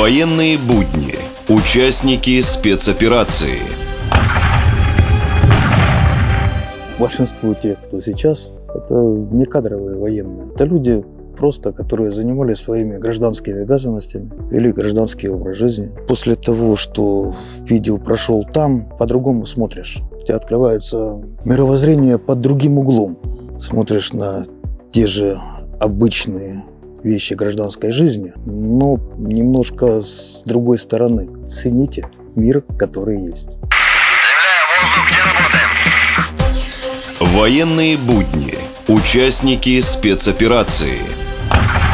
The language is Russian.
Военные будни. Участники спецоперации. Большинство тех, кто сейчас, это не кадровые военные. Это люди просто, которые занимались своими гражданскими обязанностями, вели гражданский образ жизни. После того, что видел, прошел там, по-другому смотришь. У тебя открывается мировоззрение под другим углом. Смотришь на те же обычные вещи гражданской жизни, но немножко с другой стороны. Цените мир, который есть. Военные будни. Участники спецоперации.